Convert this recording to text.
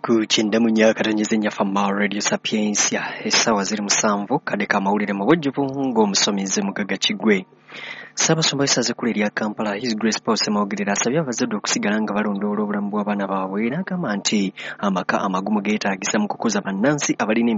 Kuchinda munyaka tanyizenya fama Radio Sapiensia esawa ziri musanvu kadeka mawulire mu bujjuvu ng'omusomizi Mugaga Kigwe. Ssaabasumba w'essaza ekkulu erya Kampala His Grace Paul Ssemwogerere asabye abazadde okusigala nga balondoola obulamu bw'abaana baabwe n'agamba nti amaka amagumu geetaagisa mu kukuza bannansi abalina